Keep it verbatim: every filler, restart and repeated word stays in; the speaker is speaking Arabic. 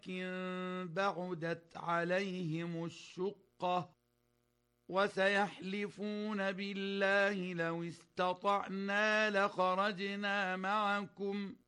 ولكن بعدت عليهم الشقة وسيحلفون بالله لو استطعنا لخرجنا معكم